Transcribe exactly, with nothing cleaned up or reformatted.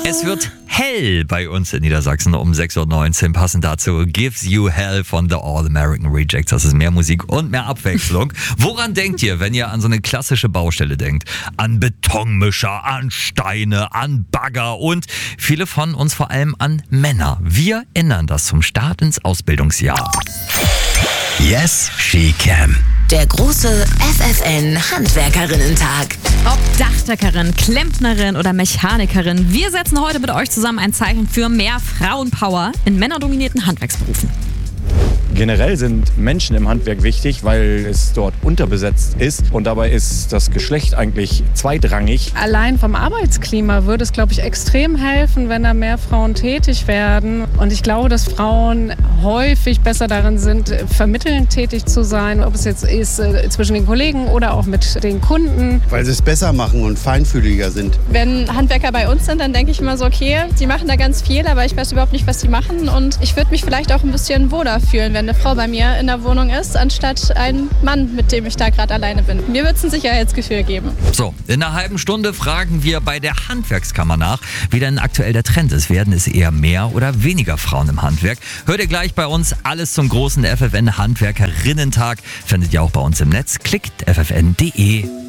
Es wird hell bei uns in Niedersachsen um sechs Uhr neunzehn. Passend dazu Gives You Hell von The All American Rejects. Das ist mehr Musik und mehr Abwechslung. Woran denkt ihr, wenn ihr an so eine klassische Baustelle denkt? An Betonmischer, an Steine, an Bagger und viele von uns vor allem an Männer. Wir ändern das zum Start ins Ausbildungsjahr. Yes, she can. Der große F F N-Handwerkerinnen-Tag. Ob Dachdeckerin, Klempnerin oder Mechanikerin, wir setzen heute mit euch zusammen ein Zeichen für mehr Frauenpower in männerdominierten Handwerksberufen. Generell sind Menschen im Handwerk wichtig, weil es dort unterbesetzt ist und dabei ist das Geschlecht eigentlich zweitrangig. Allein vom Arbeitsklima würde es, glaube ich, extrem helfen, wenn da mehr Frauen tätig werden. Und ich glaube, dass Frauen häufig besser darin sind, vermittelnd tätig zu sein, ob es jetzt ist äh, zwischen den Kollegen oder auch mit den Kunden. Weil sie es besser machen und feinfühliger sind. Wenn Handwerker bei uns sind, dann denke ich immer so, okay, die machen da ganz viel, aber ich weiß überhaupt nicht, was sie machen. Und ich würde mich vielleicht auch ein bisschen wohler fühlen, wenn eine Frau bei mir in der Wohnung ist, anstatt ein Mann, mit dem ich da gerade alleine bin. Mir wird es ein Sicherheitsgefühl geben. So, in einer halben Stunde fragen wir bei der Handwerkskammer nach, wie denn aktuell der Trend ist. Werden es eher mehr oder weniger Frauen im Handwerk? Hört ihr gleich bei uns alles zum großen F F N-Handwerkerinnen-Tag. Findet ihr auch bei uns im Netz. Klickt f f n punkt d e.